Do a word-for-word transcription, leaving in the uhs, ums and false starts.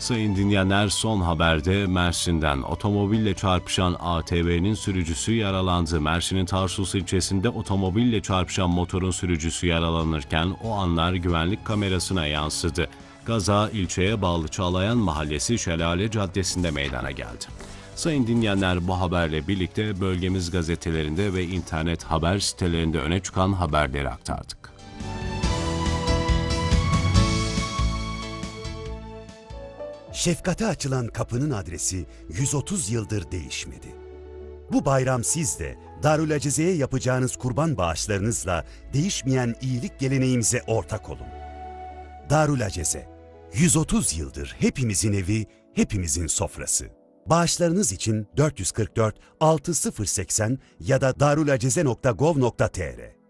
Sayın dinleyenler, son haberde Mersin'den otomobille çarpışan A T V'nin sürücüsü yaralandı. Mersin'in Tarsus ilçesinde otomobille çarpışan motorun sürücüsü yaralanırken o anlar güvenlik kamerasına yansıdı. Kaza ilçeye bağlı Çağlayan Mahallesi Şelale Caddesi'nde meydana geldi. Sayın dinleyenler, bu haberle birlikte bölgemiz gazetelerinde ve internet haber sitelerinde öne çıkan haberleri aktardık. Şefkate açılan kapının adresi yüz otuz yıldır değişmedi. Bu bayram siz de Darül Acize'ye yapacağınız kurban bağışlarınızla değişmeyen iyilik geleneğimize ortak olun. Darül Acize, yüz otuz yıldır hepimizin evi, hepimizin sofrası. Bağışlarınız için dört yüz kırk dört altı sıfır seksen ya da darulacize nokta gov nokta tr